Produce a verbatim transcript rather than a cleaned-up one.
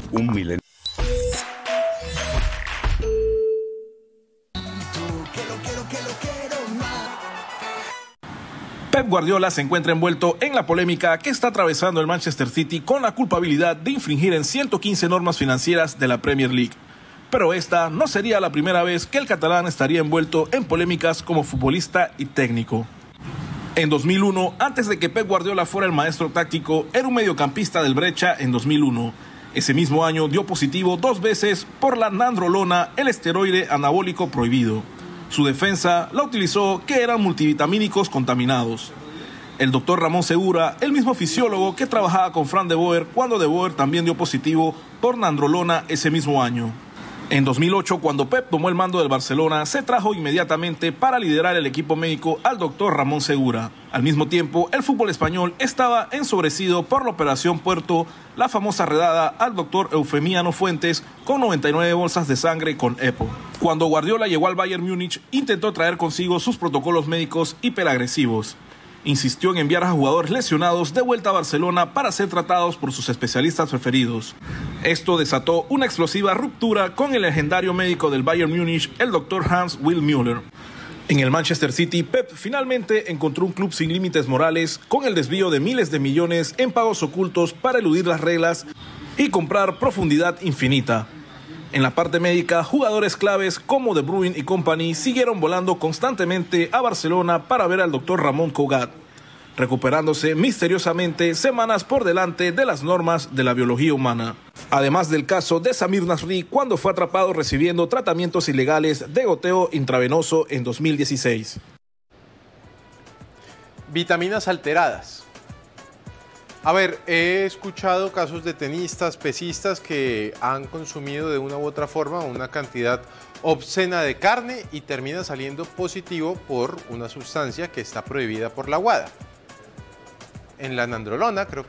un milenio. Pep Guardiola se encuentra envuelto en la polémica que está atravesando el Manchester City con la culpabilidad de infringir en ciento quince normas financieras de la Premier League. Pero esta no sería la primera vez que el catalán estaría envuelto en polémicas como futbolista y técnico. En dos mil uno, antes de que Pep Guardiola fuera el maestro táctico, era un mediocampista del Brescia en dos mil uno. Ese mismo año dio positivo dos veces por la nandrolona, el esteroide anabólico prohibido. Su defensa la utilizó que eran multivitamínicos contaminados. El doctor Ramón Segura, el mismo fisiólogo que trabajaba con Fran de Boer cuando de Boer también dio positivo por nandrolona ese mismo año. En dos mil ocho, cuando Pep tomó el mando del Barcelona, se trajo inmediatamente para liderar el equipo médico al doctor Ramón Segura. Al mismo tiempo, el fútbol español estaba ensobrecido por la Operación Puerto, la famosa redada al doctor Eufemiano Fuentes con noventa y nueve bolsas de sangre con EPO. Cuando Guardiola llegó al Bayern Múnich, intentó traer consigo sus protocolos médicos hiperagresivos. Insistió en enviar a jugadores lesionados de vuelta a Barcelona para ser tratados por sus especialistas preferidos. Esto desató una explosiva ruptura con el legendario médico del Bayern Múnich, el doctor Hans-Will Müller. En el Manchester City, Pep finalmente encontró un club sin límites morales con el desvío de miles de millones en pagos ocultos para eludir las reglas y comprar profundidad infinita. En la parte médica, jugadores claves como De Bruyne y company siguieron volando constantemente a Barcelona para ver al doctor Ramón Cugat, recuperándose misteriosamente semanas por delante de las normas de la biología humana. Además del caso de Samir Nasri cuando fue atrapado recibiendo tratamientos ilegales de goteo intravenoso en dos mil dieciséis. Vitaminas alteradas. A ver, he escuchado casos de tenistas, pesistas que han consumido de una u otra forma una cantidad obscena de carne y termina saliendo positivo por una sustancia que está prohibida por la WADA. En la nandrolona, creo